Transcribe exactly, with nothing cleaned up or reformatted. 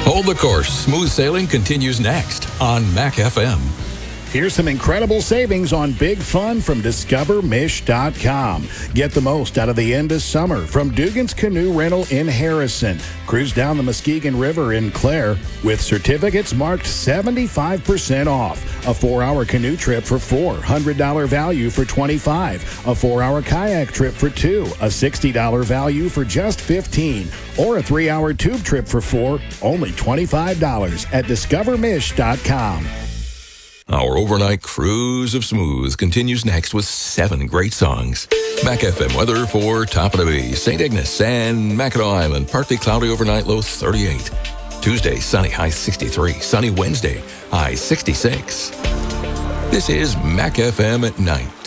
Hold the course. Smooth sailing continues next on Mac F M. Here's some incredible savings on big fun from discover mish dot com. Get the most out of the end of summer from Dugan's Canoe Rental in Harrison. Cruise down the Muskegon River in Clare with certificates marked seventy-five percent off. A four-hour canoe trip for four, one hundred dollars value for twenty-five dollars. A four-hour kayak trip for two, a sixty dollars value for just fifteen dollars. Or a three-hour tube trip for four, only twenty-five dollars at discover mish dot com. Our overnight cruise of smooth continues next with seven great songs. Mac F M weather for Top of the Bay, Saint Ignace and Mackinac Island. Partly cloudy overnight, low thirty-eight. Tuesday, sunny, high sixty-three. Sunny Wednesday, high sixty-six. This is Mac F M at night.